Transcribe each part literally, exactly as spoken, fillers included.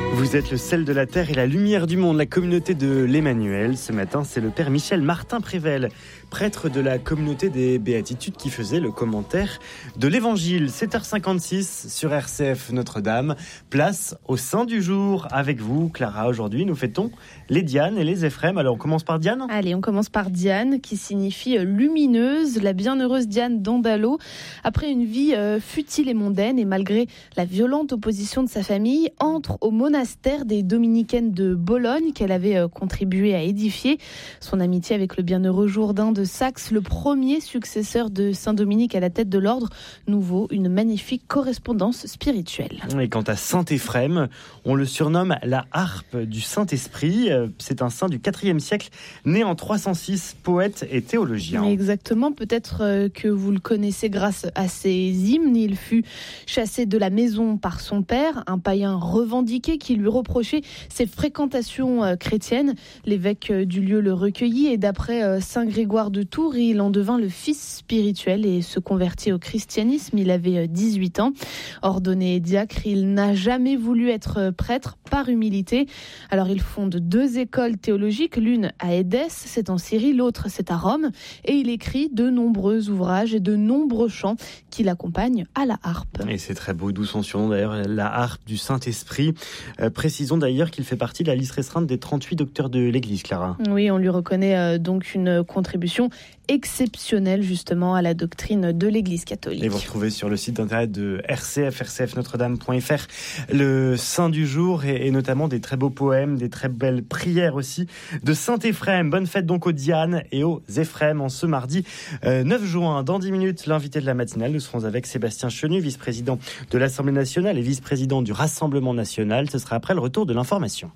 Vous êtes le sel de la terre et la lumière du monde, la communauté de l'Emmanuel. Ce matin, c'est le père Michel Martin-Prével, prêtre de la communauté des Béatitudes, qui faisait le commentaire de l'Évangile. sept heures cinquante-six sur R C F Notre-Dame. Place au Saint du jour avec vous, Clara. Aujourd'hui, nous fêtons les Dianes et les Éphrem. Alors, on commence par Diane ? Allez, on commence par Diane, qui signifie lumineuse, la bienheureuse Diane d'Andalo. Après une vie euh, futile et mondaine, et malgré la violente opposition de sa famille, entre au monastère des Dominicaines de Bologne qu'elle avait euh, contribué à édifier. Son amitié avec le bienheureux Jourdain de Saxe, le premier successeur de Saint-Dominique à la tête de l'ordre, nous vaut une magnifique correspondance spirituelle. Et quant à Saint Éphrem, on le surnomme la harpe du Saint-Esprit. C'est un saint du quatrième siècle, né en trois cent six, poète et théologien. Exactement, peut-être que vous le connaissez grâce à ses hymnes. Il fut chassé de la maison par son père, un païen revendiqué qui lui reprochait ses fréquentations chrétiennes. L'évêque du lieu le recueillit et d'après saint Grégoire de Tours, il en devint le fils spirituel et se convertit au christianisme. Il avait dix-huit ans. Ordonné diacre, il n'a jamais voulu être prêtre par humilité. Alors il fonde deux écoles théologiques, l'une à Édesse, c'est en Syrie, l'autre c'est à Rome, et il écrit de nombreux ouvrages et de nombreux chants qui l'accompagnent à la harpe. Et c'est très beau, d'où son surnom d'ailleurs, la harpe du Saint-Esprit. Euh, précisons d'ailleurs qu'il fait partie de la liste restreinte des trente-huit docteurs de l'Église, Clara. Oui, on lui reconnaît euh, donc une contribution exceptionnelle justement à la doctrine de l'Église catholique. Et vous retrouvez sur le site internet de R C F, r c f notre dame point f r, le saint du jour et, et notamment des très beaux poèmes, des très belles prières aussi de Saint Éphrem. Bonne fête donc aux Dianes et aux Éphrem en ce mardi euh, neuf juin. Dans dix minutes, l'invité de la matinale, nous serons avec Sébastien Chenu, vice-président de l'Assemblée nationale et vice-président du Rassemblement national. Ce sera après le retour de l'information.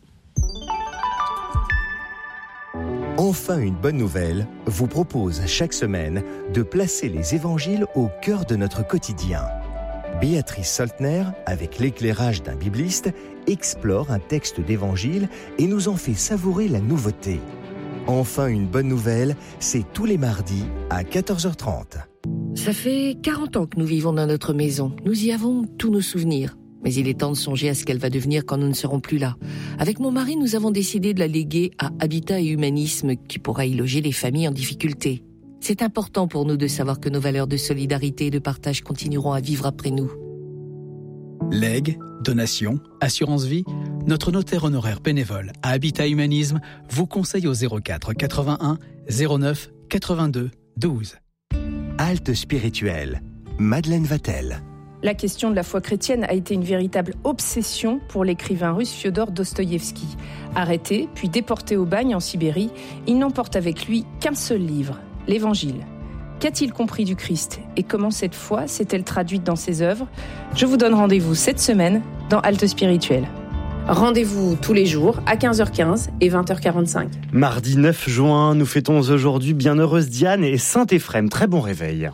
Enfin, une bonne nouvelle vous propose chaque semaine de placer les évangiles au cœur de notre quotidien. Béatrice Soltner, avec l'éclairage d'un bibliste, explore un texte d'évangile et nous en fait savourer la nouveauté. Enfin, une bonne nouvelle, c'est tous les mardis à quatorze heures trente. Ça fait quarante ans que nous vivons dans notre maison. Nous y avons tous nos souvenirs. Mais il est temps de songer à ce qu'elle va devenir quand nous ne serons plus là. Avec mon mari, nous avons décidé de la léguer à Habitat et Humanisme, qui pourra y loger les familles en difficulté. C'est important pour nous de savoir que nos valeurs de solidarité et de partage continueront à vivre après nous. Legs, donations, assurance vie, notre notaire honoraire bénévole à Habitat Humanisme vous conseille au zéro quatre quatre-vingt-un zéro neuf quatre-vingt-deux douze. Halte spirituelle, Madeleine Vatel. La question de la foi chrétienne a été une véritable obsession pour l'écrivain russe Fiodor Dostoïevski. Arrêté, puis déporté au bagne en Sibérie, il n'emporte avec lui qu'un seul livre, l'Évangile. Qu'a-t-il compris du Christ et comment cette foi s'est-elle traduite dans ses œuvres ? Je vous donne rendez-vous cette semaine dans Halte Spirituelle. Rendez-vous tous les jours à quinze heures quinze et vingt heures quarante-cinq. Mardi neuf juin, nous fêtons aujourd'hui Bienheureuse Diane et Saint Éphrem. Très bon réveil.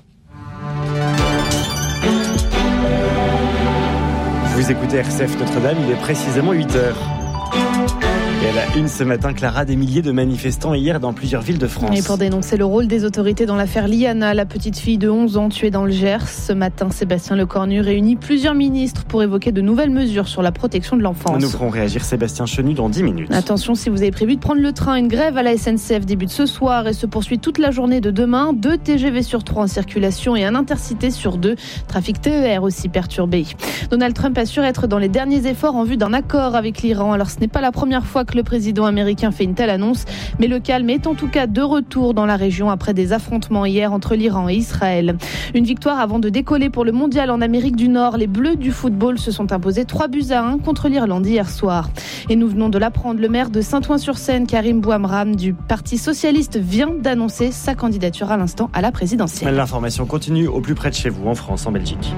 Vous écoutez R C F Notre-Dame, il est précisément huit heures. Et à la une ce matin, Clara, des milliers de manifestants hier dans plusieurs villes de France. Et pour dénoncer le rôle des autorités dans l'affaire Liana, la petite fille de onze ans tuée dans le Gers. Ce matin, Sébastien Lecornu réunit plusieurs ministres pour évoquer de nouvelles mesures sur la protection de l'enfance. Nous ferons réagir Sébastien Chenu dans dix minutes. Attention, si vous avez prévu de prendre le train, une grève à la S N C F débute ce soir et se poursuit toute la journée de demain. Deux T G V sur trois en circulation et un intercité sur deux. Trafic T E R aussi perturbé. Donald Trump assure être dans les derniers efforts en vue d'un accord avec l'Iran. Alors ce n'est pas la première fois que le président américain fait une telle annonce, mais le calme est en tout cas de retour dans la région après des affrontements hier entre l'Iran et Israël. Une victoire avant de décoller pour le mondial en Amérique du Nord. Les Bleus du football se sont imposés trois buts à un contre l'Irlande hier soir. Et nous venons de l'apprendre, le maire de Saint-Ouen-sur-Seine, Karim Bouamram du Parti Socialiste, vient d'annoncer sa candidature à l'instant à la présidentielle. L'information continue au plus près de chez vous, en France, en Belgique.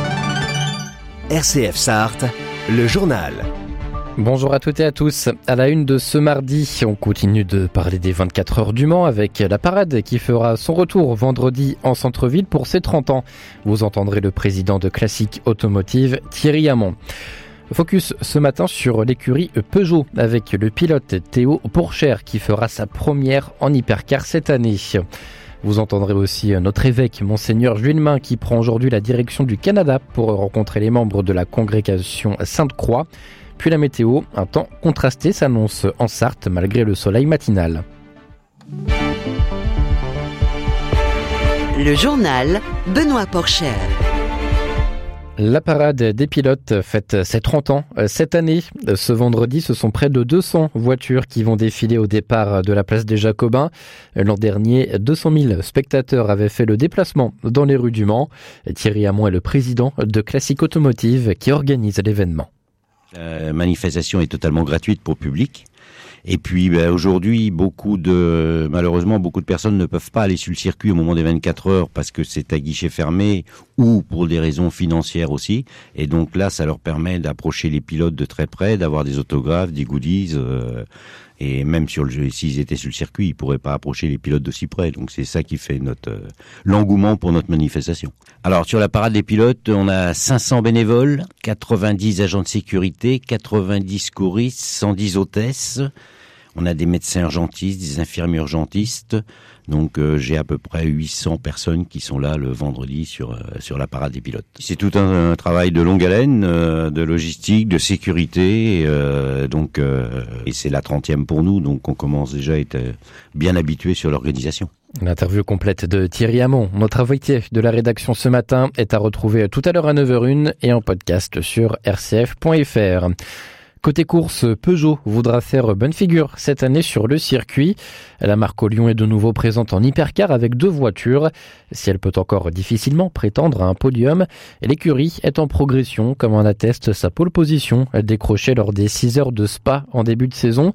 R C F Sarthe, le journal. Bonjour à toutes et à tous. À la une de ce mardi, on continue de parler des vingt-quatre heures du Mans avec la parade qui fera son retour vendredi en centre-ville pour ses trente ans. Vous entendrez le président de Classique Automotive, Thierry Hamon. Focus ce matin sur l'écurie Peugeot avec le pilote Théo Pourchère qui fera sa première en hypercar cette année. Vous entendrez aussi notre évêque, Monseigneur Juillemin, qui prend aujourd'hui la direction du Canada pour rencontrer les membres de la congrégation Sainte-Croix. Puis la météo, un temps contrasté s'annonce en Sarthe malgré le soleil matinal. Le journal Benoît Porcher. La parade des pilotes fête ses trente ans cette année. Ce vendredi, ce sont près de deux cents voitures qui vont défiler au départ de la place des Jacobins. L'an dernier, deux cent mille spectateurs avaient fait le déplacement dans les rues du Mans. Thierry Hamon est le président de Classique Automotive qui organise l'événement. La manifestation est totalement gratuite pour le public. Et puis ben, aujourd'hui, beaucoup de malheureusement beaucoup de personnes ne peuvent pas aller sur le circuit au moment des vingt-quatre heures parce que c'est à guichet fermé ou pour des raisons financières aussi. Et donc là, ça leur permet d'approcher les pilotes de très près, d'avoir des autographes, des goodies. Euh, et même sur le, s'ils étaient sur le circuit, ils pourraient pas approcher les pilotes de si près. Donc c'est ça qui fait notre euh, l'engouement pour notre manifestation. Alors sur la parade des pilotes, on a cinq cents bénévoles, quatre-vingt-dix agents de sécurité, quatre-vingt-dix choristes, cent dix hôtesses. On a des médecins urgentistes, des infirmiers urgentistes. Donc euh, j'ai à peu près huit cents personnes qui sont là le vendredi sur euh, sur la parade des pilotes. C'est tout un, un travail de longue haleine, euh, de logistique, de sécurité. Euh, donc euh, et c'est la trentième pour nous, donc on commence déjà à être bien habitué sur l'organisation. L'interview complète de Thierry Hamon, notre invité de la rédaction ce matin, est à retrouver tout à l'heure à neuf heures une et en podcast sur r c f point f r. Côté course, Peugeot voudra faire bonne figure cette année sur le circuit. La marque au Lyon est de nouveau présente en hypercar avec deux voitures. Si elle peut encore difficilement prétendre à un podium, l'écurie est en progression, comme en atteste sa pole position décrochée lors des six heures de Spa en début de saison.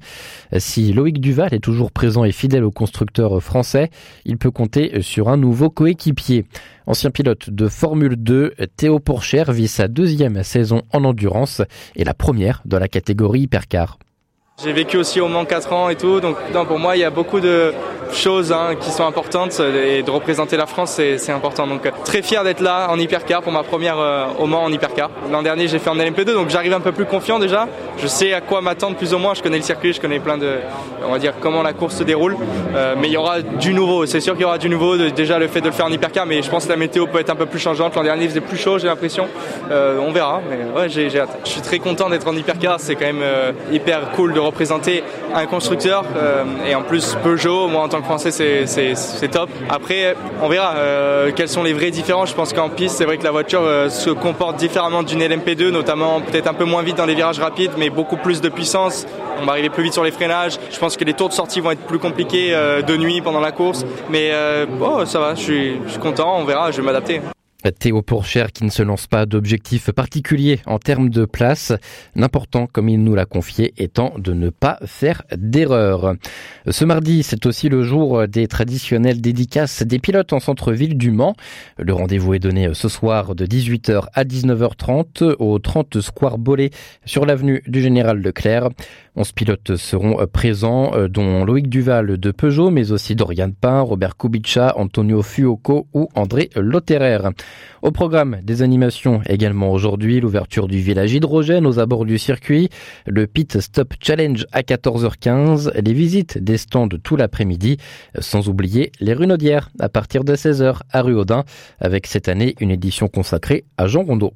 Si Loïc Duval est toujours présent et fidèle au constructeur français, il peut compter sur un nouveau coéquipier. Ancien pilote de Formule deux, Théo Pourchaire vit sa deuxième saison en endurance et la première dans la catégorie hypercar. J'ai vécu aussi au Mans quatre ans et tout, donc non, pour moi il y a beaucoup de choses hein, qui sont importantes et de représenter la France c'est, c'est important. Donc très fier d'être là en hypercar pour ma première euh, au Mans en hypercar. L'an dernier j'ai fait en L M P deux donc j'arrive un peu plus confiant déjà. Je sais à quoi m'attendre plus ou moins, je connais le circuit, je connais plein de, on va dire comment la course se déroule. Euh, mais il y aura du nouveau, c'est sûr qu'il y aura du nouveau, de, déjà le fait de le faire en hypercar, mais je pense que la météo peut être un peu plus changeante. L'an dernier il faisait plus chaud j'ai l'impression, euh, on verra, mais ouais j'ai, j'ai hâte. Je suis très content d'être en hypercar, c'est quand même euh, hyper cool de représenter un constructeur euh, et en plus Peugeot, moi en tant que Français c'est, c'est, c'est top. Après on verra euh, quelles sont les vraies différences. Je pense qu'en piste c'est vrai que la voiture euh, se comporte différemment d'une L M P deux, notamment peut-être un peu moins vite dans les virages rapides mais beaucoup plus de puissance. On va arriver plus vite sur les freinages. Je pense que les tours de sortie vont être plus compliqués euh, de nuit pendant la course, mais euh, oh, ça va, je suis, je suis content, on verra, je vais m'adapter. Théo Pourchaire qui ne se lance pas d'objectif particulier en termes de place. L'important, comme il nous l'a confié, étant de ne pas faire d'erreur. Ce mardi, c'est aussi le jour des traditionnelles dédicaces des pilotes en centre-ville du Mans. Le rendez-vous est donné ce soir de dix-huit heures à dix-neuf heures trente au trente Square Bollé sur l'avenue du Général Leclerc. onze pilotes seront présents, dont Loïc Duval de Peugeot, mais aussi Dorian Pain, Robert Kubica, Antonio Fuoco ou André Lotterer. Au programme des animations également aujourd'hui, l'ouverture du village hydrogène aux abords du circuit, le Pit Stop Challenge à quatorze heures quinze, les visites des stands tout l'après-midi, sans oublier les Runaudières à partir de seize heures à Ruaudin, avec cette année une édition consacrée à Jean Rondeau.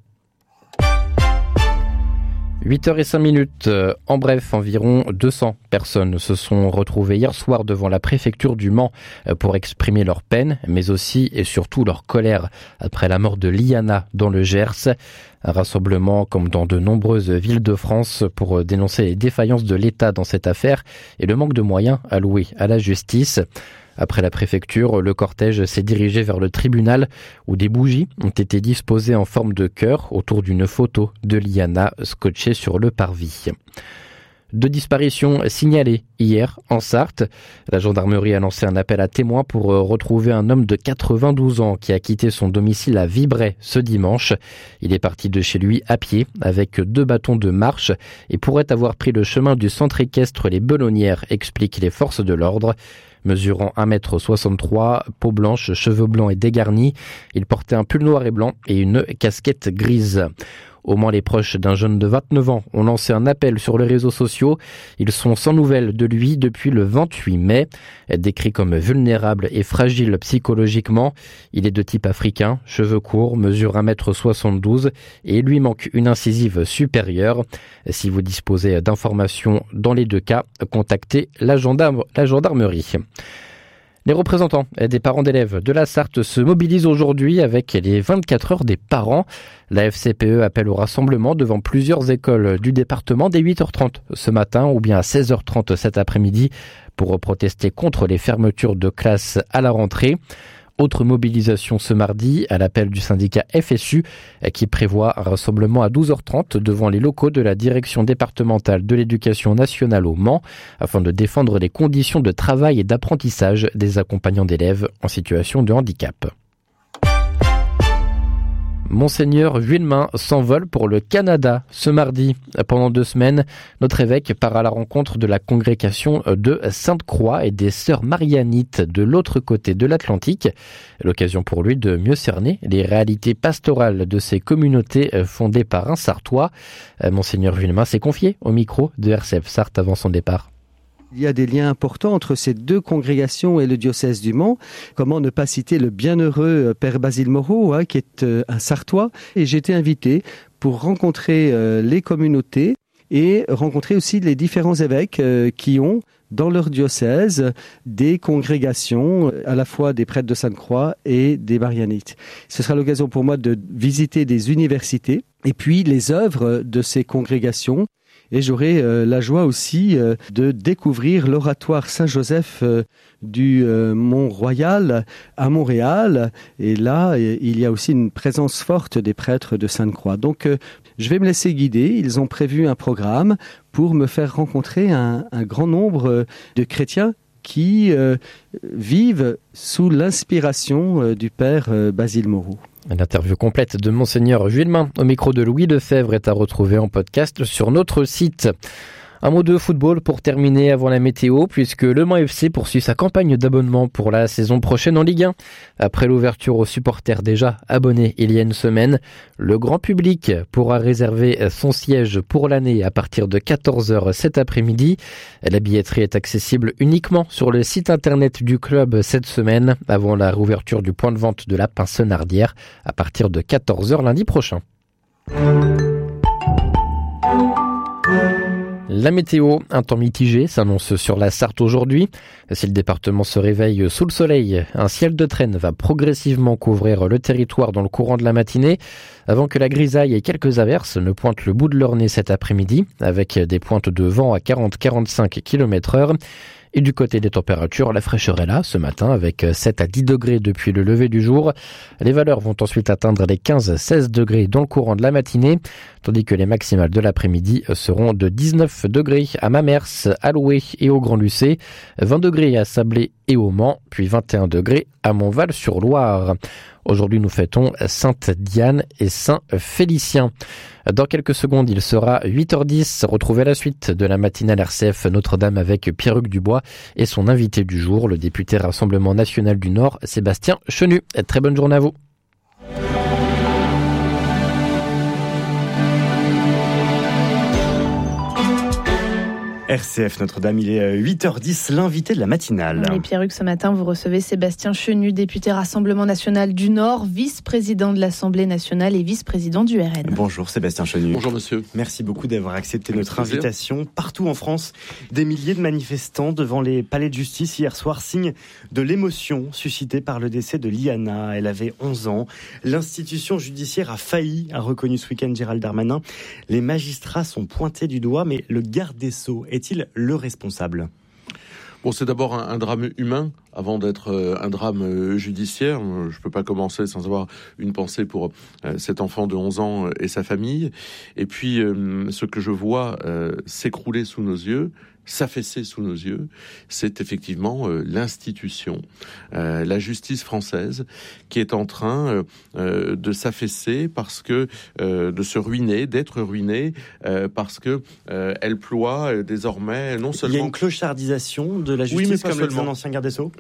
huit heures cinq minutes. En bref, environ deux cents personnes se sont retrouvées hier soir devant la préfecture du Mans pour exprimer leur peine, mais aussi et surtout leur colère après la mort de Liana dans le Gers. Un rassemblement comme dans de nombreuses villes de France pour dénoncer les défaillances de l'État dans cette affaire et le manque de moyens alloués à la justice. Après la préfecture, le cortège s'est dirigé vers le tribunal où des bougies ont été disposées en forme de cœur autour d'une photo de Liana scotchée sur le parvis. Deux disparitions signalées hier en Sarthe. La gendarmerie a lancé un appel à témoins pour retrouver un homme de quatre-vingt-douze ans qui a quitté son domicile à Vibray ce dimanche. Il est parti de chez lui à pied avec deux bâtons de marche et pourrait avoir pris le chemin du centre équestre Les Bellonnières, expliquent les forces de l'ordre. Mesurant un mètre soixante-trois, peau blanche, cheveux blancs et dégarnis, il portait un pull noir et blanc et une casquette grise. Au moins, les proches d'un jeune de vingt-neuf ans ont lancé un appel sur les réseaux sociaux. Ils sont sans nouvelles de lui depuis le vingt-huit mai. Décrit comme vulnérable et fragile psychologiquement, il est de type africain, cheveux courts, mesure un mètre soixante-douze et il lui manque une incisive supérieure. Si vous disposez d'informations dans les deux cas, contactez la, gendarme, la gendarmerie. Les représentants des parents d'élèves de la Sarthe se mobilisent aujourd'hui avec les vingt-quatre heures des parents. La F C P E appelle au rassemblement devant plusieurs écoles du département dès huit heures trente ce matin ou bien à seize heures trente cet après-midi pour protester contre les fermetures de classes à la rentrée. Autre mobilisation ce mardi à l'appel du syndicat F S U qui prévoit un rassemblement à douze heures trente devant les locaux de la direction départementale de l'éducation nationale au Mans afin de défendre les conditions de travail et d'apprentissage des accompagnants d'élèves en situation de handicap. Monseigneur Vuillemin s'envole pour le Canada ce mardi. Pendant deux semaines, notre évêque part à la rencontre de la congrégation de Sainte-Croix et des Sœurs Marianites de l'autre côté de l'Atlantique. L'occasion pour lui de mieux cerner les réalités pastorales de ces communautés fondées par un Sartois. Monseigneur Vuillemin s'est confié au micro de R C F Sarthe avant son départ. Il y a des liens importants entre ces deux congrégations et le diocèse du Mans. Comment ne pas citer le bienheureux Père Basile Moreau, hein, qui est euh, un Sartois. Et j'ai été invité pour rencontrer euh, les communautés et rencontrer aussi les différents évêques euh, qui ont dans leur diocèse des congrégations, à la fois des prêtres de Sainte-Croix et des Marianites. Ce sera l'occasion pour moi de visiter des universités et puis les œuvres de ces congrégations. Et j'aurai euh, la joie aussi euh, de découvrir l'oratoire Saint-Joseph euh, du euh, Mont-Royal à Montréal. Et là, il y a aussi une présence forte des prêtres de Sainte-Croix. Donc, euh, je vais me laisser guider. Ils ont prévu un programme pour me faire rencontrer un, un grand nombre de chrétiens qui euh, vivent sous l'inspiration euh, du Père euh, Basile Moreau. L'interview complète de Monseigneur Vuillemin au micro de Louis Lefebvre est à retrouver en podcast sur notre site. Un mot de football pour terminer avant la météo, puisque le Mans F C poursuit sa campagne d'abonnement pour la saison prochaine en Ligue un. Après l'ouverture aux supporters déjà abonnés il y a une semaine, le grand public pourra réserver son siège pour l'année à partir de quatorze heures cet après-midi. La billetterie est accessible uniquement sur le site internet du club cette semaine, avant la réouverture du point de vente de la Pincenardière à partir de quatorze heures lundi prochain. La météo, un temps mitigé s'annonce sur la Sarthe aujourd'hui. Si le département se réveille sous le soleil, un ciel de traîne va progressivement couvrir le territoire dans le courant de la matinée, avant que la grisaille et quelques averses ne pointent le bout de leur nez cet après-midi, avec des pointes de vent à quarante à quarante-cinq kilomètres heure. Et du côté des températures, la fraîcheur est là ce matin avec sept à dix degrés depuis le lever du jour. Les valeurs vont ensuite atteindre les quinze à seize degrés dans le courant de la matinée, tandis que les maximales de l'après-midi seront de dix-neuf degrés à Mamers, à Loué et au Grand-Lucé, vingt degrés à Sablé et au Mans, puis vingt et un degrés à Montval-sur-Loire. Aujourd'hui, nous fêtons Sainte Diane et Saint Félicien. Dans quelques secondes, il sera huit heures dix. Retrouvez la suite de la matinale R C F Notre-Dame avec Pierre-Hugues Dubois et son invité du jour, le député Rassemblement National du Nord, Sébastien Chenu. Très bonne journée à vous. R C F Notre-Dame, il est huit heures dix, l'invité de la matinale. Et Pierre-Hugues, ce matin, vous recevez Sébastien Chenu, député Rassemblement National du Nord, vice-président de l'Assemblée nationale et vice-président du R N. Bonjour Sébastien Chenu. Bonjour monsieur. Merci beaucoup d'avoir accepté notre invitation. Partout en France, des milliers de manifestants devant les palais de justice hier soir, signe de l'émotion suscitée par le décès de Liana. Elle avait onze ans. L'institution judiciaire a failli, a reconnu ce week-end Gérald Darmanin. Les magistrats sont pointés du doigt, mais le garde des Sceaux est-il le responsable ? Bon, c'est d'abord un, un drame humain avant d'être euh, un drame euh, judiciaire. Je ne peux pas commencer sans avoir une pensée pour euh, cet enfant de onze ans et sa famille. Et puis, euh, ce que je vois euh, s'écrouler sous nos yeux, s'affaisser sous nos yeux, c'est effectivement euh, l'institution, euh, la justice française, qui est en train euh, de s'affaisser parce que euh, de se ruiner, d'être ruinée, euh, parce que euh, elle ploie euh, désormais non seulement. Il y a une clochardisation de la justice, oui, comme le disait un ancien garde des Sceaux.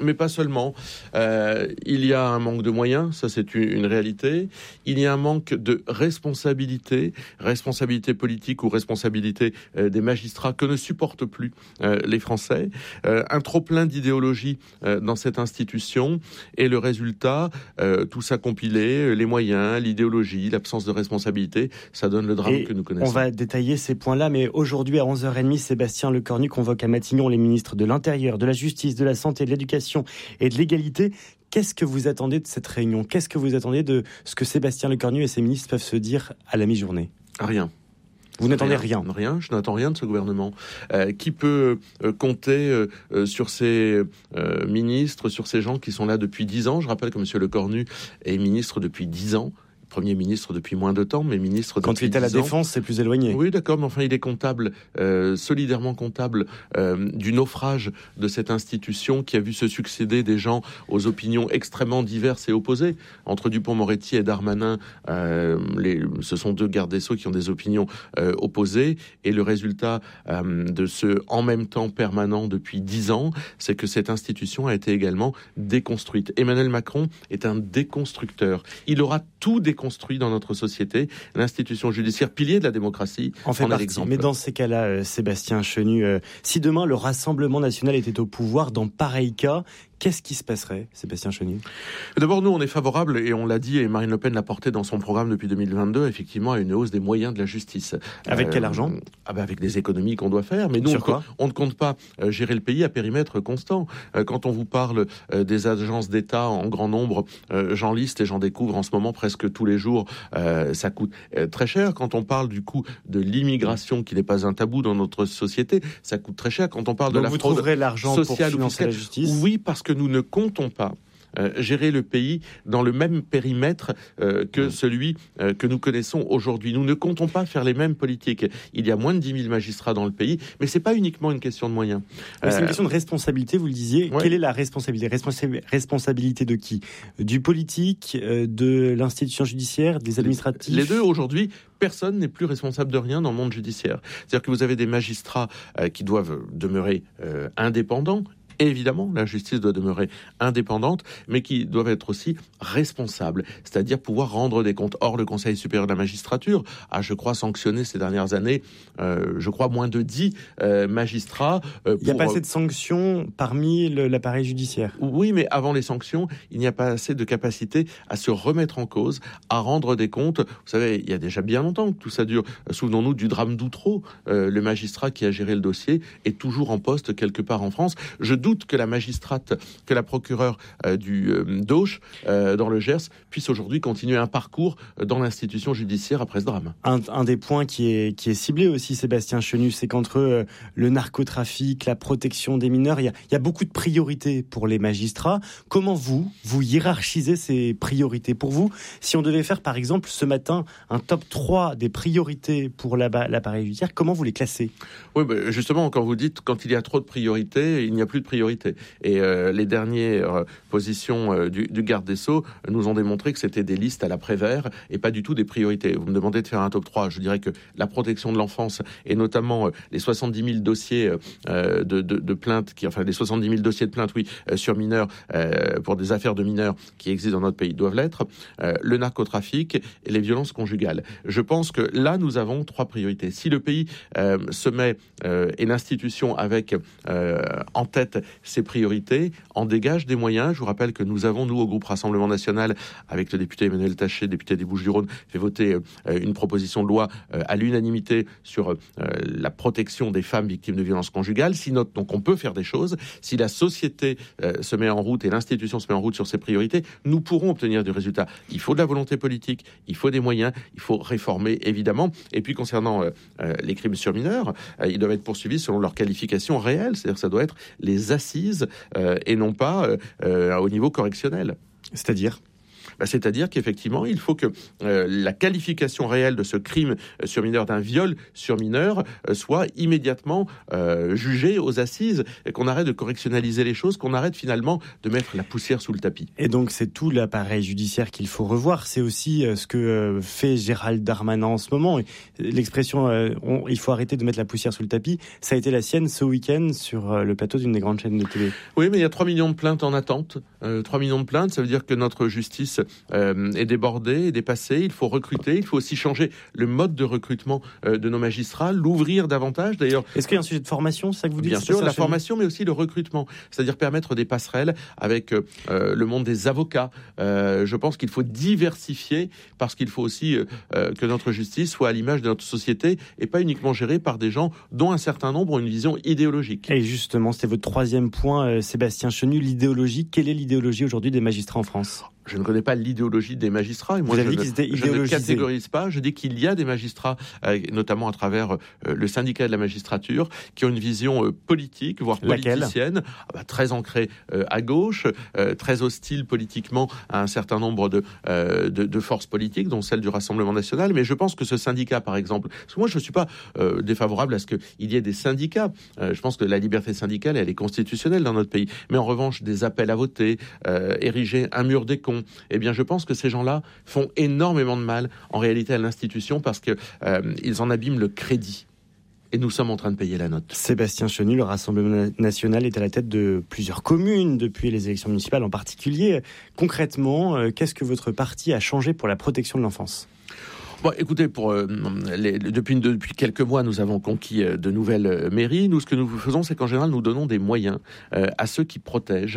mais pas seulement. Euh, il y a un manque de moyens, ça c'est une, une réalité. Il y a un manque de responsabilité, responsabilité politique ou responsabilité euh, des magistrats que ne supportent plus euh, les Français. Euh, un trop-plein d'idéologie euh, dans cette institution et le résultat, euh, tout ça compilé, les moyens, l'idéologie, l'absence de responsabilité, ça donne le drame et que nous connaissons. On va détailler ces points-là, mais aujourd'hui à onze heures trente, Sébastien Lecornu convoque à Matignon les ministres de l'Intérieur, de la Justice, de la Santé, de l'Éducation et de l'Égalité. Qu'est-ce que vous attendez de cette réunion ? Qu'est-ce que vous attendez de ce que Sébastien Lecornu et ses ministres peuvent se dire à la mi-journée ? Rien. Vous n'attendez rien, rien Rien, je n'attends rien de ce gouvernement. Euh, qui peut euh, compter euh, euh, sur ces euh, ministres, sur ces gens qui sont là depuis dix ans ? Je rappelle que M. Lecornu est ministre depuis dix ans. Premier ministre depuis moins de temps, mais ministre Quand depuis il est à la dix ans. Défense, c'est plus éloigné. Oui, d'accord, mais enfin, il est comptable, euh, solidairement comptable euh, du naufrage de cette institution qui a vu se succéder des gens aux opinions extrêmement diverses et opposées. Entre Dupond-Moretti et Darmanin, euh, les, ce sont deux gardes des Sceaux qui ont des opinions euh, opposées. Et le résultat euh, de ce « en même temps » permanent depuis dix ans, c'est que cette institution a été également déconstruite. Emmanuel Macron est un déconstructeur. Il aura tout déconstruit construit dans notre société, l'institution judiciaire, pilier de la démocratie, en fait en est partie. l'exemple. Mais dans ces cas-là, euh, Sébastien Chenu, euh, si demain le Rassemblement national était au pouvoir dans pareil cas, qu'est-ce qui se passerait, Sébastien Chenu ? D'abord, nous, on est favorable, et on l'a dit, et Marine Le Pen l'a porté dans son programme depuis deux mille vingt-deux, effectivement, à une hausse des moyens de la justice. Avec euh, quel argent ? ah ben Avec des économies qu'on doit faire. Mais nous, on, on ne compte pas euh, gérer le pays à périmètre constant. Euh, quand on vous parle euh, des agences d'État en grand nombre, euh, j'en liste et j'en découvre en ce moment presque tous les jours, euh, ça coûte euh, très cher. Quand on parle du coût de l'immigration, qui n'est pas un tabou dans notre société, ça coûte très cher. Quand on parle Donc de la vous fraude trouverez l'argent sociale pour financer ou fiscale, la justice ? Oui, parce que nous ne comptons pas Euh, gérer le pays dans le même périmètre euh, que celui euh, que nous connaissons aujourd'hui. Nous ne comptons pas faire les mêmes politiques. Il y a moins de dix mille magistrats dans le pays, mais c'est pas uniquement une question de moyens. Euh, c'est une question de responsabilité, vous le disiez. Ouais. Quelle est la responsabilité ? Responsa- Responsabilité de qui ? Du politique, euh, de l'institution judiciaire, des administratifs ? Les deux, aujourd'hui, personne n'est plus responsable de rien dans le monde judiciaire. C'est-à-dire que vous avez des magistrats euh, qui doivent demeurer euh, indépendants. Évidemment, la justice doit demeurer indépendante, mais qui doivent être aussi responsables, c'est-à-dire pouvoir rendre des comptes. Or, le Conseil supérieur de la magistrature a, je crois, sanctionné ces dernières années, euh, je crois, moins de dix euh, magistrats. Euh, pour... Il n'y a pas assez de sanctions parmi le, l'appareil judiciaire. Oui, mais avant les sanctions, il n'y a pas assez de capacité à se remettre en cause, à rendre des comptes. Vous savez, il y a déjà bien longtemps que tout ça dure. Souvenons-nous du drame d'Outreau. Euh, le magistrat qui a géré le dossier est toujours en poste quelque part en France. Je doute que la magistrate, que la procureure euh, du euh, d'Auch, euh, dans le Gers, puisse aujourd'hui continuer un parcours dans l'institution judiciaire après ce drame. Un, un des points qui est, qui est ciblé aussi, Sébastien Chenu, c'est qu'entre euh, le narcotrafic, la protection des mineurs, il y a, il y a beaucoup de priorités pour les magistrats. Comment vous, vous hiérarchisez ces priorités ? Pour vous, si on devait faire par exemple ce matin un top trois des priorités pour la, l'appareil judiciaire, comment vous les classez ? Oui, ben justement, quand vous dites quand il y a trop de priorités, il n'y a plus de priorités. Et euh, les dernières euh, positions euh, du, du garde des Sceaux nous ont démontré que c'était des listes à la Prévert et pas du tout des priorités. Vous me demandez de faire un top trois. Je dirais que la protection de l'enfance et notamment euh, les soixante-dix mille dossiers euh, de, de, de plaintes, qui, enfin les soixante-dix mille dossiers de plaintes, oui, euh, sur mineurs, euh, pour des affaires de mineurs qui existent dans notre pays doivent l'être, euh, le narcotrafic et les violences conjugales. Je pense que là, nous avons trois priorités. Si le pays euh, se met, euh, et l'institution avec euh, en tête ses priorités, en dégage des moyens. Je vous rappelle que nous avons, nous, au groupe Rassemblement National, avec le député Emmanuel Taché, député des Bouches-du-Rhône, fait voter euh, une proposition de loi euh, à l'unanimité sur euh, la protection des femmes victimes de violences conjugales. Si notre, donc on peut faire des choses. Si la société euh, se met en route et l'institution se met en route sur ses priorités, nous pourrons obtenir du résultat. Il faut de la volonté politique, il faut des moyens, il faut réformer, évidemment. Et puis, concernant euh, euh, les crimes sur mineurs, euh, ils doivent être poursuivis selon leur qualification réelle. C'est-à-dire que ça doit être les assises euh, et non pas euh, euh, au niveau correctionnel. C'est-à-dire ? bah, c'est-à-dire qu'effectivement, il faut que euh, la qualification réelle de ce crime sur mineur, d'un viol sur mineur, euh, soit immédiatement euh, jugée aux assises, et qu'on arrête de correctionnaliser les choses, qu'on arrête finalement de mettre la poussière sous le tapis. Et donc c'est tout l'appareil judiciaire qu'il faut revoir. C'est aussi euh, ce que euh, fait Gérald Darmanin en ce moment. L'expression euh, on, il faut arrêter de mettre la poussière sous le tapis, ça a été la sienne ce week-end sur euh, le plateau d'une des grandes chaînes de télé. Oui, mais il y a trois millions de plaintes en attente. Euh, trois millions de plaintes, ça veut dire que notre justice euh, est débordée, est dépassée. Il faut recruter, il faut aussi changer le mode de recrutement euh, de nos magistrats, l'ouvrir davantage. D'ailleurs, est-ce qu'il y a un sujet de formation, c'est ça que vous dites? Bien sûr, la formation, mais aussi le recrutement, c'est-à-dire permettre des passerelles avec euh, le monde des avocats. Euh, je pense qu'il faut diversifier parce qu'il faut aussi euh, que notre justice soit à l'image de notre société et pas uniquement gérée par des gens dont un certain nombre ont une vision idéologique. Et justement, c'était votre troisième point, euh, Sébastien Chenu, l'idéologie. Quelle est l'idéologie aujourd'hui des magistrats en France ? Je ne connais pas l'idéologie des magistrats. Et moi, Vous avez je, dit qu'ils étaient ne, je ne catégorise pas. Je dis qu'il y a des magistrats, euh, notamment à travers euh, le syndicat de la magistrature, qui ont une vision euh, politique, voire politicienne, ah bah, très ancrée euh, à gauche, euh, très hostile politiquement à un certain nombre de, euh, de, de forces politiques, dont celle du Rassemblement national. Mais je pense que ce syndicat, par exemple, parce que moi, je ne suis pas euh, défavorable à ce qu'il y ait des syndicats. Euh, je pense que la liberté syndicale, elle est constitutionnelle dans notre pays. Mais en revanche, des appels à voter, euh, ériger un mur des cons, eh bien, je pense que ces gens-là font énormément de mal, en réalité, à l'institution parce qu'ils euh, en abîment le crédit. Et nous sommes en train de payer la note. Sébastien Chenu, le Rassemblement national est à la tête de plusieurs communes depuis les élections municipales en particulier. Concrètement, euh, qu'est-ce que votre parti a changé pour la protection de l'enfance ? Bon, écoutez, pour, euh, les, depuis, depuis quelques mois, nous avons conquis euh, de nouvelles euh, mairies. Nous, ce que nous faisons, c'est qu'en général, nous donnons des moyens euh, à ceux qui protègent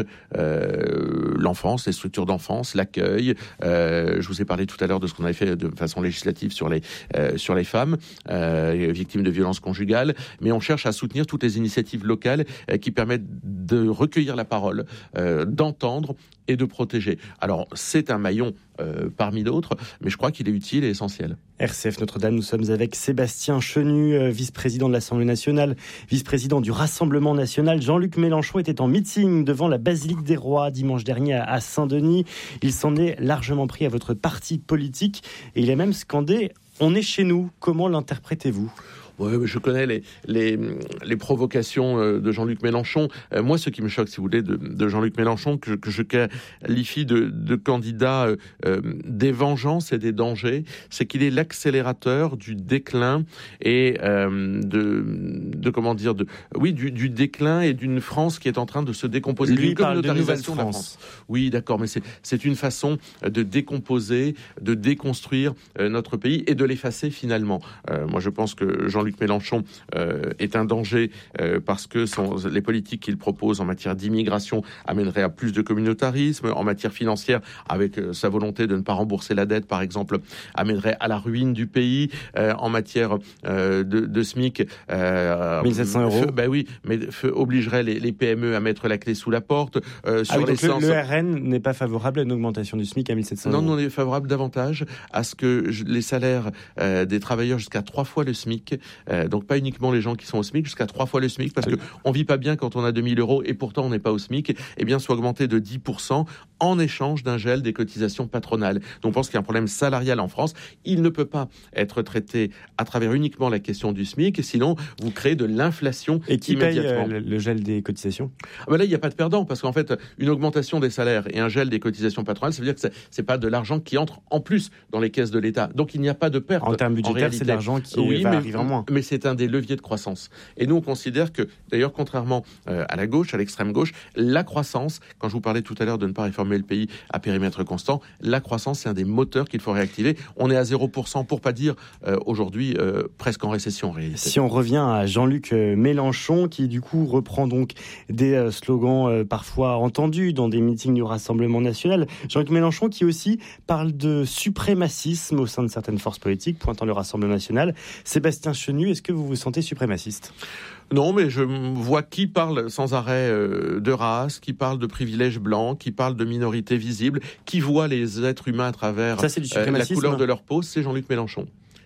euh, l'enfance, les structures d'enfance, l'accueil. Euh, je vous ai parlé tout à l'heure de ce qu'on avait fait de façon législative sur les, euh, sur les femmes euh, victimes de violences conjugales. Mais on cherche à soutenir toutes les initiatives locales euh, qui permettent de recueillir la parole, euh, d'entendre et de protéger. Alors, c'est un maillon euh, parmi d'autres, mais je crois qu'il est utile et essentiel. R C F Notre-Dame, nous sommes avec Sébastien Chenu, euh, vice-président de l'Assemblée nationale, vice-président du Rassemblement national. Jean-Luc Mélenchon était en meeting devant la Basilique des Rois dimanche dernier à Saint-Denis. Il s'en est largement pris à votre parti politique et il a même scandé « On est chez nous ». Comment l'interprétez-vous ? Oui, je connais les, les, les provocations de Jean-Luc Mélenchon. Euh, moi, ce qui me choque, si vous voulez, de, de Jean-Luc Mélenchon, que, que je qualifie de, de candidat euh, des vengeances et des dangers, c'est qu'il est l'accélérateur du déclin et euh, de, de, comment dire, de, oui, du, du déclin et d'une France qui est en train de se décomposer. Lui, il parle de nouvelle France. De la France. Oui, d'accord, mais c'est, c'est une façon de décomposer, de déconstruire euh, notre pays et de l'effacer finalement. Euh, moi, je pense que Jean-Luc Jean-Luc Mélenchon euh, est un danger euh, parce que son, les politiques qu'il propose en matière d'immigration amèneraient à plus de communautarisme, en matière financière, avec euh, sa volonté de ne pas rembourser la dette, par exemple, amènerait à la ruine du pays, euh, en matière euh, de, de SMIC. Euh, mille sept cents euros. Feu, ben oui, mais feu, obligerait les, les P M E à mettre la clé sous la porte. Euh, sur ah oui, l'essence. Le, le R N n'est pas favorable à une augmentation du SMIC à mille sept cents euros. Non, on est favorable davantage à ce que je, les salaires euh, des travailleurs jusqu'à trois fois le SMIC, Euh, donc pas uniquement les gens qui sont au SMIC, jusqu'à trois fois le SMIC, parce que on vit pas bien quand on a deux mille euros et pourtant on n'est pas au SMIC, eh bien soit augmenté de dix pour cent en échange d'un gel des cotisations patronales. Donc on pense qu'il y a un problème salarial en France. Il ne peut pas être traité à travers uniquement la question du SMIC, sinon vous créez de l'inflation et qui immédiatement. Paye euh, le gel des cotisations ah ben là, il n'y a pas de perdant, parce qu'en fait, une augmentation des salaires et un gel des cotisations patronales, ça veut dire que c'est, c'est pas de l'argent qui entre en plus dans les caisses de l'État. Donc il n'y a pas de perte. En termes budgétaires, c'est de l'argent qui oui, va mais, arriver en moins. Mais c'est un des leviers de croissance. Et nous, on considère que, d'ailleurs, contrairement euh, à la gauche, à l'extrême gauche, la croissance, quand je vous parlais tout à l'heure de ne pas réformer le pays à périmètre constant, la croissance, c'est un des moteurs qu'il faut réactiver. On est à zéro pour cent, pour pas dire euh, aujourd'hui euh, presque en récession en réalité. Si on revient à Jean-Luc Mélenchon, qui du coup reprend donc des euh, slogans euh, parfois entendus dans des meetings du Rassemblement national, Jean-Luc Mélenchon qui aussi parle de suprémacisme au sein de certaines forces politiques, pointant le Rassemblement national. Sébastien Chenu, est-ce que vous vous sentez suprémaciste ? Non, mais je vois qui parle sans arrêt euh, de race, qui parle de privilèges blancs, qui parle de minorités visibles, qui voit les êtres humains à travers Ça, c'est du euh, la couleur de leur peau, c'est Jean-Luc Mélenchon.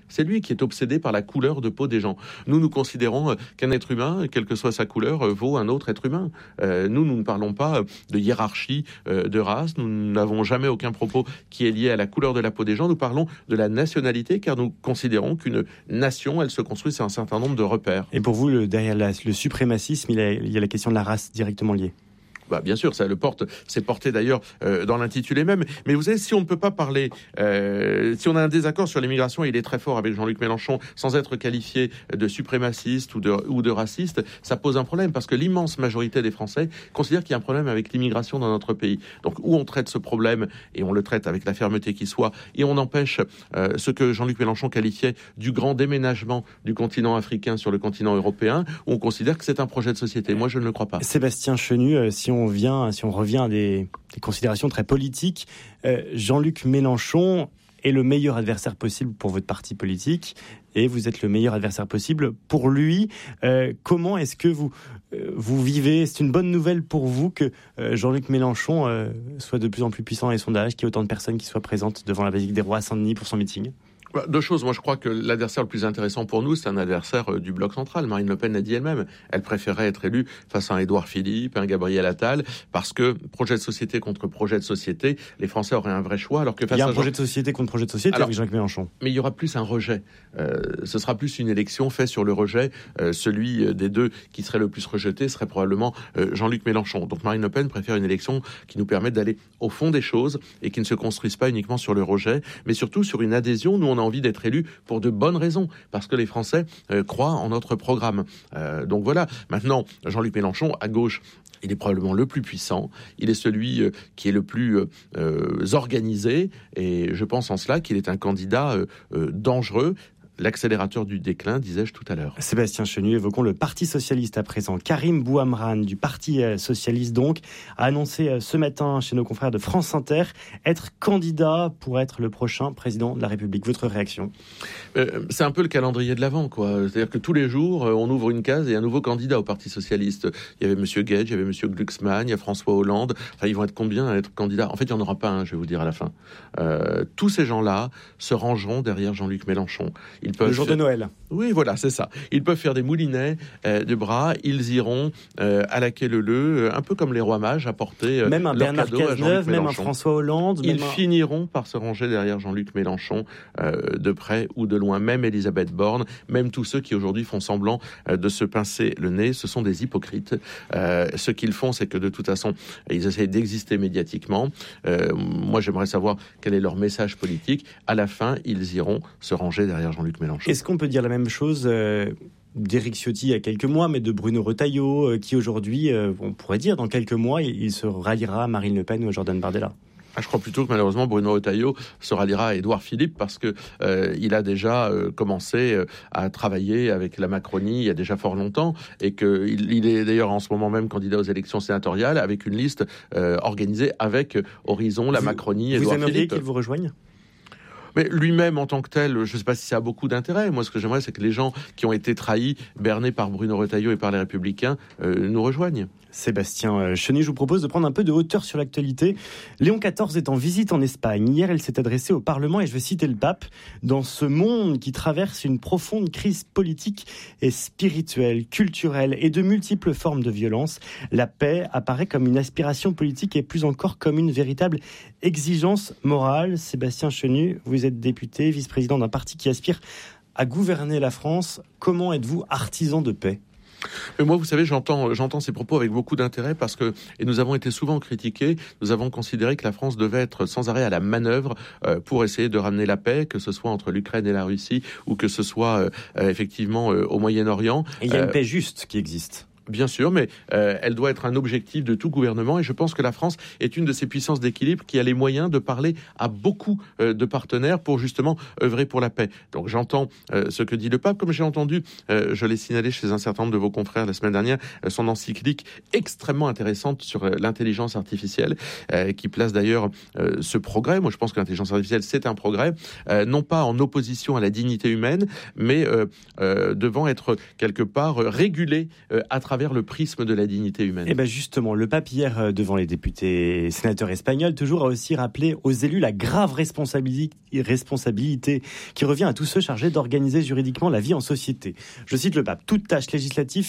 C'est lui qui est obsédé par la couleur de peau des gens. Nous, nous considérons qu'un être humain, quelle que soit sa couleur, vaut un autre être humain. Euh, nous, nous ne parlons pas de hiérarchie euh, de race. Nous n'avons jamais aucun propos qui est lié à la couleur de la peau des gens. Nous parlons de la nationalité, car nous considérons qu'une nation, elle se construit sur un certain nombre de repères. Et pour vous, le, derrière la, le suprémacisme, il y, a, il y a la question de la race directement liée. Bah, bien sûr, ça le porte, c'est porté d'ailleurs euh, dans l'intitulé même. Mais vous savez, si on ne peut pas parler, euh, si on a un désaccord sur l'immigration, il est très fort avec Jean-Luc Mélenchon, sans être qualifié de suprémaciste ou de, ou de raciste, ça pose un problème parce que l'immense majorité des Français considèrent qu'il y a un problème avec l'immigration dans notre pays. Donc, où on traite ce problème, et on le traite avec la fermeté qui soit, et on empêche euh, ce que Jean-Luc Mélenchon qualifiait du grand déménagement du continent africain sur le continent européen, où on considère que c'est un projet de société. Moi, je ne le crois pas. Sébastien Chenu, euh, si on On vient, si on revient à des, des considérations très politiques, euh, Jean-Luc Mélenchon est le meilleur adversaire possible pour votre parti politique et vous êtes le meilleur adversaire possible pour lui. Euh, comment est-ce que vous, euh, vous vivez ? C'est une bonne nouvelle pour vous que euh, Jean-Luc Mélenchon euh, soit de plus en plus puissant dans les sondages, qu'il y ait autant de personnes qui soient présentes devant la Basilique des Rois à Saint-Denis pour son meeting ? Deux choses. Moi, je crois que l'adversaire le plus intéressant pour nous, c'est un adversaire du bloc central. Marine Le Pen l'a dit elle-même. Elle préférait être élue face à un Édouard Philippe, un Gabriel Attal, parce que projet de société contre projet de société, les Français auraient un vrai choix. Alors que face il y a un à projet Jean... de société contre projet de société alors, avec Jean-Luc Mélenchon. Mais il y aura plus un rejet. Euh, ce sera plus une élection faite sur le rejet. Euh, celui des deux qui serait le plus rejeté serait probablement euh, Jean-Luc Mélenchon. Donc Marine Le Pen préfère une élection qui nous permette d'aller au fond des choses et qui ne se construise pas uniquement sur le rejet, mais surtout sur une adhésion. Nous, on a envie d'être élus pour de bonnes raisons, parce que les Français euh, croient en notre programme. Euh, donc voilà, maintenant, Jean-Luc Mélenchon, à gauche, il est probablement le plus puissant, il est celui euh, qui est le plus euh, organisé, et je pense en cela qu'il est un candidat euh, euh, dangereux. L'accélérateur du déclin, disais-je tout à l'heure. Sébastien Chenu, évoquons le Parti Socialiste à présent. Karim Bouhamran, du Parti Socialiste donc, a annoncé ce matin chez nos confrères de France Inter être candidat pour être le prochain président de la République. Votre réaction ? euh, C'est un peu le calendrier de l'Avent, quoi. C'est-à-dire que tous les jours, on ouvre une case et un nouveau candidat au Parti Socialiste. Il y avait M. Gage, il y avait M. Glucksmann, il y a François Hollande. Enfin, ils vont être combien à être candidats ? En fait, il n'y en aura pas un, je vais vous dire à la fin. Euh, tous ces gens-là se rangeront derrière Jean-Luc Mélenchon. Ils le jour faire... de Noël. Oui, voilà, c'est ça. Ils peuvent faire des moulinets euh, de bras. Ils iront euh, à la quai Leleu, euh, un peu comme les rois mages, apporter euh, même un Bernard Cazeneuve, même un François Hollande. Ils même un... finiront par se ranger derrière Jean-Luc Mélenchon, euh, de près ou de loin. Même Elisabeth Borne, même tous ceux qui aujourd'hui font semblant euh, de se pincer le nez, ce sont des hypocrites. Euh, ce qu'ils font, c'est que de toute façon, ils essayent d'exister médiatiquement. Euh, moi, j'aimerais savoir quel est leur message politique. À la fin, ils iront se ranger derrière Jean-Luc Mélenchon. Est-ce qu'on peut dire la même chose euh, d'Éric Ciotti il y a quelques mois, mais de Bruno Retailleau, euh, qui aujourd'hui, euh, on pourrait dire, dans quelques mois, il, il se ralliera à Marine Le Pen ou à Jordan Bardella? Ah, je crois plutôt que malheureusement Bruno Retailleau se ralliera à Édouard Philippe parce que euh, il a déjà euh, commencé euh, à travailler avec la Macronie il y a déjà fort longtemps et qu'il il est d'ailleurs en ce moment même candidat aux élections sénatoriales avec une liste euh, organisée avec Horizon, la vous, Macronie, Édouard Philippe. Vous aimeriez qu'il vous rejoigne ? Mais lui-même, en tant que tel, je ne sais pas si ça a beaucoup d'intérêt. Moi, ce que j'aimerais, c'est que les gens qui ont été trahis, bernés par Bruno Retailleau et par les Républicains, euh, nous rejoignent. Sébastien Chenu, je vous propose de prendre un peu de hauteur sur l'actualité. Léon quatorze est en visite en Espagne. Hier, elle s'est adressée au Parlement et je vais citer le pape. Dans ce monde qui traverse une profonde crise politique et spirituelle, culturelle et de multiples formes de violence, la paix apparaît comme une aspiration politique et plus encore comme une véritable exigence morale. Sébastien Chenu, vous êtes député, vice-président d'un parti qui aspire à gouverner la France. Comment êtes-vous artisan de paix ? Mais moi, vous savez, j'entends, j'entends ces propos avec beaucoup d'intérêt parce que, et nous avons été souvent critiqués, nous avons considéré que la France devait être sans arrêt à la manœuvre euh, pour essayer de ramener la paix, que ce soit entre l'Ukraine et la Russie ou que ce soit euh, effectivement euh, au Moyen-Orient. Et il y a une euh, paix juste qui existe. Bien sûr, mais euh, elle doit être un objectif de tout gouvernement et je pense que la France est une de ces puissances d'équilibre qui a les moyens de parler à beaucoup euh, de partenaires pour justement œuvrer pour la paix. Donc j'entends euh, ce que dit le pape, comme j'ai entendu, euh, je l'ai signalé chez un certain nombre de vos confrères la semaine dernière, euh, son encyclique extrêmement intéressante sur euh, l'intelligence artificielle, euh, qui place d'ailleurs euh, ce progrès. Moi je pense que l'intelligence artificielle c'est un progrès, euh, non pas en opposition à la dignité humaine, mais euh, euh, devant être quelque part euh, régulé euh, à travers travers le prisme de la dignité humaine. Et bien justement, le pape hier devant les députés et sénateurs espagnols toujours a aussi rappelé aux élus la grave responsabilité, responsabilité qui revient à tous ceux chargés d'organiser juridiquement la vie en société. Je cite le pape, toute tâche législative